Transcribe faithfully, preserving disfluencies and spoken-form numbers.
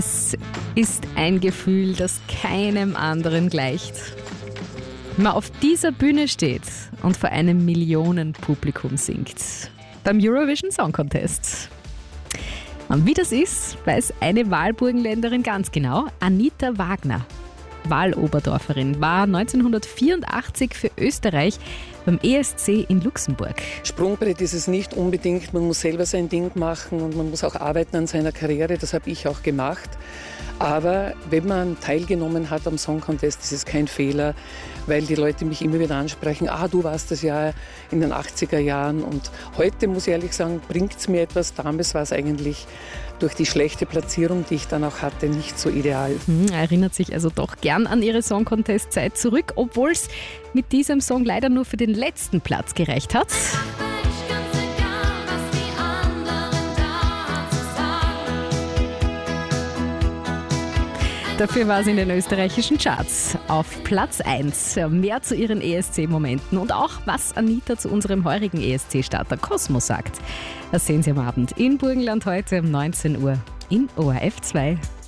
Es ist ein Gefühl, das keinem anderen gleicht. Wenn man auf dieser Bühne steht und vor einem Millionenpublikum singt. Beim Eurovision Song Contest. Und wie das ist, weiß eine Wahlburgenländerin ganz genau. Anita Wagner, Wahloberdorferin, war neunzehnhundertvierundachtzig für Österreich beim E S C in Luxemburg. Sprungbrett ist es nicht unbedingt, man muss selber sein Ding machen und man muss auch arbeiten an seiner Karriere, das habe ich auch gemacht. Aber wenn man teilgenommen hat am Song Contest, ist es kein Fehler, weil die Leute mich immer wieder ansprechen, ah, du warst das ja in den achtziger Jahren. Und heute, muss ich ehrlich sagen, bringt es mir etwas. Damals war es eigentlich durch die schlechte Platzierung, die ich dann auch hatte, nicht so ideal. Hm, erinnert sich also doch gern an ihre Song Contest-Zeit zurück, obwohl es mit diesem Song leider nur für den letzten Platz gereicht hat. Dafür war sie in den österreichischen Charts auf Platz eins. Mehr zu ihren E S C-Momenten und auch, was Anita zu unserem heurigen E S C-Starter Cosmo sagt. Das sehen Sie am Abend in Burgenland heute um neunzehn Uhr in O R F zwei.